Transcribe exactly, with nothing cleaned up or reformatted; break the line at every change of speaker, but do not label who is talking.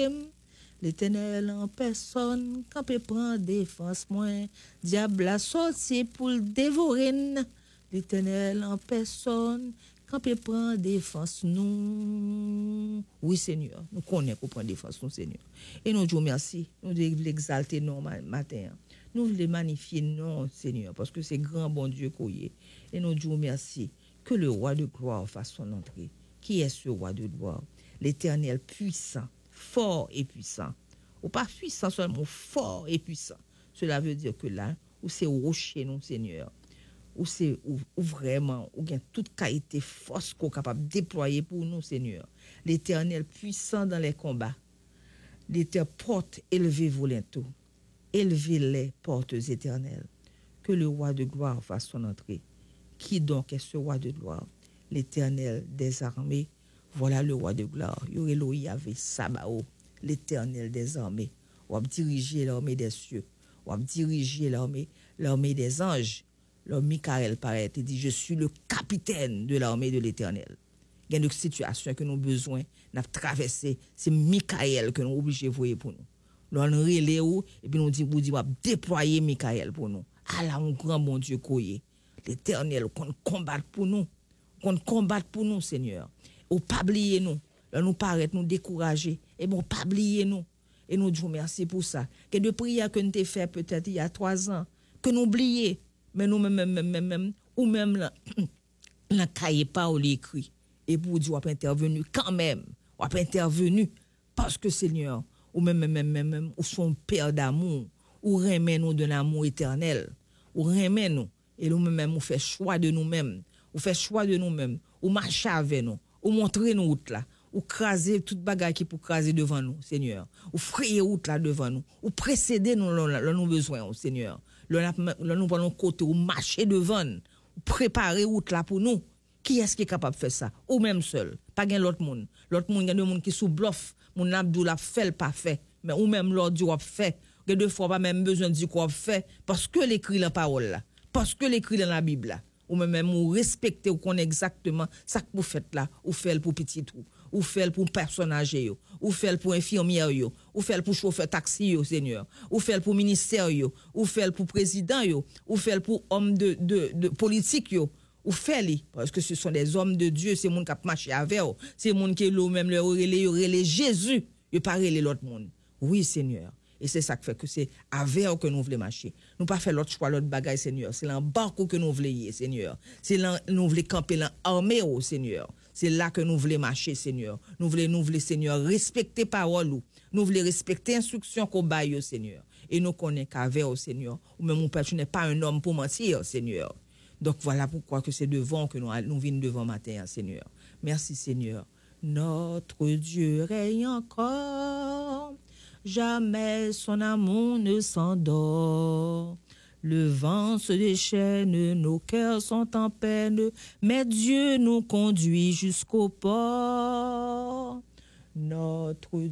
sauver. L'Éternel en personne, quand peut prendre défense moins, diable a sorti pour le dévorer. L'Éternel en personne, quand peut prendre défense nous. Oui Seigneur, nous connaissons qu'on prend défense nous Seigneur. Et nous disons merci, nous devons l'exalter non matin. Nous voulons magnifier non Seigneur, parce que c'est grand bon Dieu qu'on y est. Et nous disons merci, que le roi de gloire fasse son entrée. Qui est ce roi de gloire? L'Éternel puissant, fort et puissant. Ou pas puissant seulement, fort et puissant. Cela veut dire que là, où c'est rocher, non, Seigneur, où c'est où, où vraiment, où il y a toute qualité force qu'on est capable de déployer pour nous, Seigneur. L'Éternel puissant dans les combats. L'Éternel porte, élevez-vous tout. Élevez les portes éternelles. Que le roi de gloire fasse son entrée. Qui donc est ce roi de gloire? L'Éternel des armées. Voilà le roi de gloire. Yorelo Yahvé Sabao, l'Éternel des armées. On va diriger l'armée des cieux. On va diriger l'armée, l'armée des anges. L'homme Michael paraît et dit, je suis le capitaine de l'armée de l'Éternel. Il y a une situation que nous avons besoin de traverser. C'est Michael que nous sommes obligés de voir pour nous. Nous avons relais et puis nous disons, nous disons, déployer Michael pour nous. Ah là, un grand bon Dieu koye. L'Éternel qu'on combat pour nous. Qu'on combat pour nous, Seigneur. Ou pas oublier nous. Là, nous paraît nous décourager. Et bon, pas oublier nous. Et nous disons merci pour ça. Que de prières que nous avons fait peut-être il y a trois ans, que nous oublions, mais nous même, même, même, même, ou même là, là, cahier pas ou l'écrit. Et pour dire, on a intervenu quand même. On a intervenu parce que Seigneur, ou même, même, même, même, même ou son Père d'amour, ou remet nous de l'amour éternel, ou remet nous, et nous-mêmes, on fait choix de nous-mêmes, on fait choix de nous-mêmes, ou marcher avec nous, ou montrer nous route là, ou craser toute bagaille qui pour craser devant nous, Seigneur, ou frayer route là devant nous, ou précéder nous, là, nous besoin, Seigneur, là, nous prenons côté, ou marcher devant nous, ou préparer route là pour nous. Qui est-ce qui est capable de faire ça? Ou même seul. Pas gain l'autre monde. L'autre monde, il y a des gens qui sous bluff. Mon abdou la fait, pas fait. Mais ou même l'autre dit, fait. Il y a deux fois pas même besoin de dire qu'on fait. Parce que l'écrit dans la parole là. Parce que l'écrit dans la Bible là. Ou même, même ou respecter ou connaît exactement ça que vous faites là. Ou fait pour petit tout. Ou fait pour personnage yo. Ou fait pour infirmière yo. Ou fait pour chauffeur taxi yo, Seigneur. Ou fait pour ministère yo. Ou fait pour président yo. Ou fait pour homme de, de, de politique yo. Ou fait-li, parce que ce sont des hommes de Dieu, c'est moun qui marché avec eux, c'est moun qui l'ont même le relé, relé Jésus, il pas relé l'autre monde. Oui, Seigneur. Et c'est ça qui fait que c'est avec eux que nous voulons marcher. Nous pas faire l'autre choix, l'autre bagaille, Seigneur. C'est l'embarque que nous voulons y, Seigneur. C'est là nous voulons camper l'armée, oh, Seigneur. C'est là que nous voulons marcher, Seigneur. Nous voulons, nous voulons, Seigneur, respecter parole. Nous voulons respecter instruction qu'on baille, Seigneur. Et nous connaissons qu'avec eux, Seigneur. Ou même mon père, tu n'es pas un homme pour mentir, Seigneur. Donc voilà pourquoi que c'est devant que nous, nous venons devant matin, Seigneur. Merci, Seigneur. Notre Dieu règne encore, jamais son amour ne s'endort. Le vent se déchaîne, nos cœurs sont en peine, mais Dieu nous conduit jusqu'au port. Notre